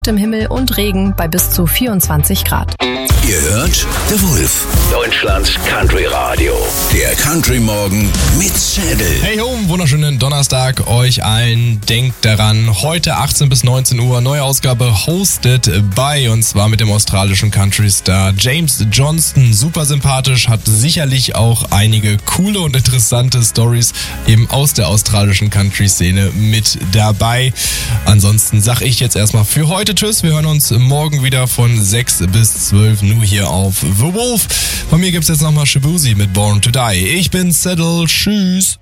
im Himmel und Regen bei bis zu 24 Grad. Ihr hört The Wolf. Deutschlands Country Radio. Der Country Morgen mit Schädel. Hey ho, wunderschönen Donnerstag euch allen. Denkt daran, heute 18 bis 19 Uhr, neue Ausgabe hosted by, und zwar mit dem australischen Country-Star James Johnston. Super sympathisch, hat sicherlich auch einige coole und interessante Stories eben aus der australischen Country-Szene mit dabei. Ansonsten sag ich jetzt erstmal für heute tschüss. Wir hören uns morgen wieder von 6 bis 12 nur hier auf The Wolf. Von mir gibt's jetzt nochmal Shabuzi mit Born to Die. Ich bin Saddle. Tschüss.